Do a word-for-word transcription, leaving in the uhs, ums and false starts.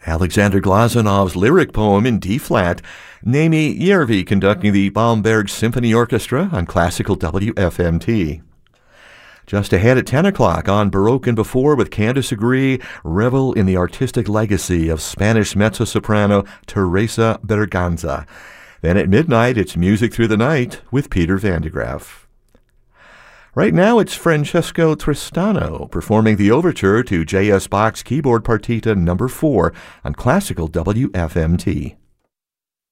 Alexander Glazunov's lyric poem in D-flat, Naimi Järvi conducting the Bamberg Symphony Orchestra on Classical W F M T. Just ahead at ten o'clock on Baroque and Before with Candice Agree, revel in the artistic legacy of Spanish mezzo-soprano Teresa Berganza. Then at midnight, it's Music Through the Night with Peter Van de Graaff. Right now, it's Francesco Tristano performing the overture to J S Bach's Keyboard Partita number four on Classical W F M T.